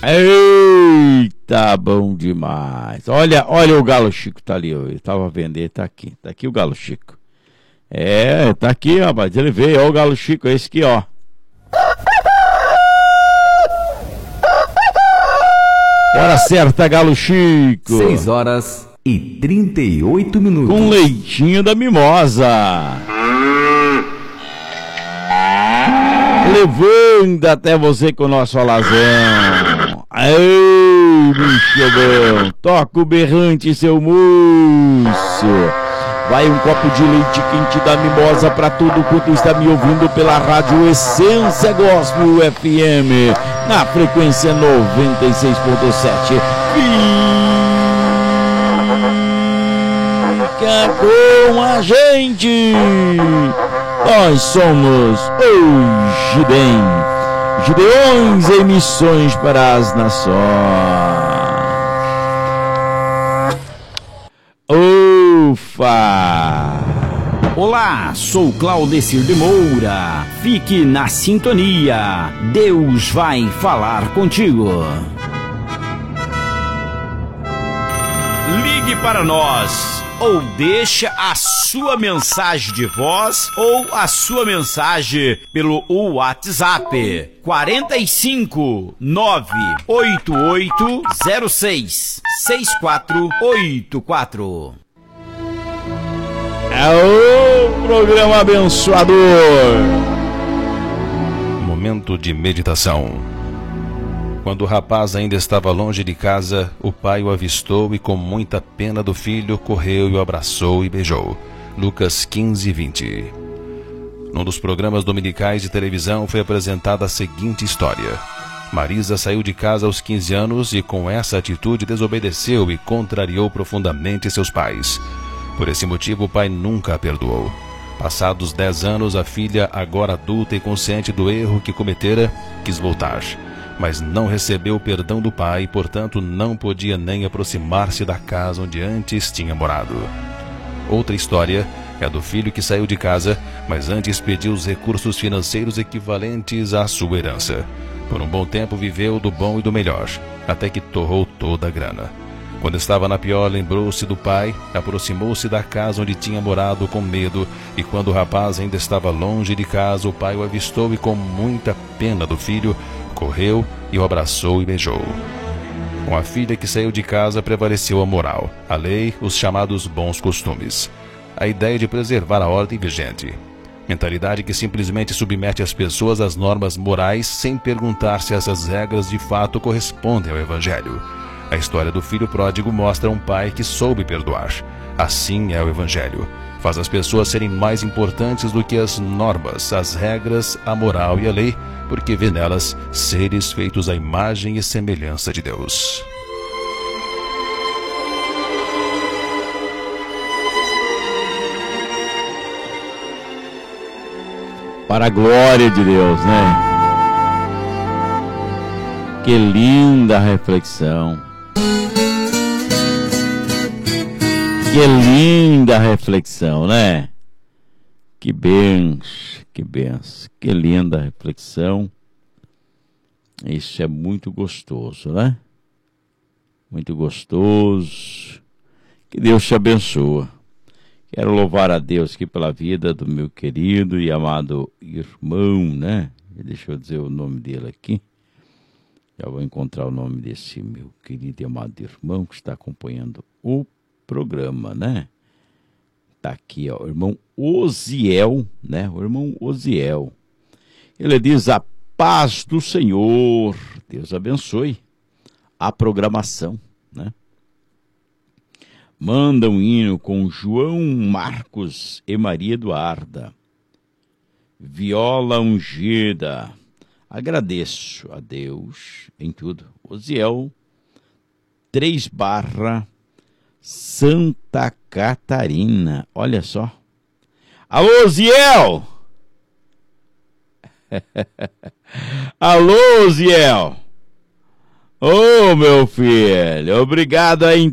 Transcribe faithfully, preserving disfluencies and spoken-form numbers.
Eita, bom demais. Olha, olha o Galo Chico, tá ali, eu tava vendo, ele tá aqui, tá aqui o Galo Chico. É, tá aqui, rapaz, ele veio, ó o Galo Chico, esse aqui, ó. Hora certa, Galo Chico. seis horas e trinta e oito minutos. Com leitinho da mimosa. Levando até você com o nosso alazão. Ei, bicho bom. Toca o berrante, seu moço. Vai um copo de leite quente da mimosa pra tudo quanto está me ouvindo pela rádio Essência Gospel F M. Na frequência noventa e seis ponto sete. Fica com a gente. Nós somos os Gibem, Gideões em Missões para as Nações. Ufa! Olá, sou Claudecir de Moura. Fique na sintonia. Deus vai falar contigo. Ligue para nós. Ou deixa a sua mensagem de voz ou a sua mensagem pelo WhatsApp quarenta e cinco, nove oito oito zero seis, seis quatro oito quatro. É o programa abençoador. Momento de meditação. Quando o rapaz ainda estava longe de casa, o pai o avistou e, com muita pena do filho, correu e o abraçou e beijou. Lucas quinze, vinte. Num dos programas dominicais de televisão foi apresentada a seguinte história. Marisa saiu de casa aos quinze anos e, com essa atitude, desobedeceu e contrariou profundamente seus pais. Por esse motivo, o pai nunca a perdoou. Passados dez anos, a filha, agora adulta e consciente do erro que cometera, quis voltar. Mas não recebeu o perdão do pai e, portanto, não podia nem aproximar-se da casa onde antes tinha morado. Outra história é a do filho que saiu de casa, mas antes pediu os recursos financeiros equivalentes à sua herança. Por um bom tempo viveu do bom e do melhor, até que torrou toda a grana. Quando estava na pior, lembrou-se do pai, aproximou-se da casa onde tinha morado com medo, e quando o rapaz ainda estava longe de casa, o pai o avistou e, com muita pena do filho, correu e o abraçou e beijou. Com a filha que saiu de casa prevaleceu a moral, a lei, os chamados bons costumes. A ideia de preservar a ordem vigente. Mentalidade que simplesmente submete as pessoas às normas morais sem perguntar se essas regras de fato correspondem ao Evangelho. A história do filho pródigo mostra um pai que soube perdoar. Assim é o Evangelho. Faz as pessoas serem mais importantes do que as normas, as regras, a moral e a lei, porque vê nelas seres feitos à imagem e semelhança de Deus. Para a glória de Deus, né? Que linda reflexão. Que linda reflexão, né? Que benção, que benção, que linda reflexão. Isso é muito gostoso, né? Muito gostoso. Que Deus te abençoe. Quero louvar a Deus aqui pela vida do meu querido e amado irmão, né? Deixa eu dizer o nome dele aqui. Já vou encontrar o nome desse meu querido e amado irmão que está acompanhando o programa, né? Tá aqui, ó, o irmão Osiel, né? O irmão Osiel. Ele diz: a paz do Senhor. Deus abençoe a programação, né? Manda um hino com João Marcos e Maria Eduarda. Viola ungida. Agradeço a Deus em tudo. Osiel, três barra Santa Catarina. Olha só. Alô, Osiel! Alô, Osiel! Ô, meu filho, obrigado aí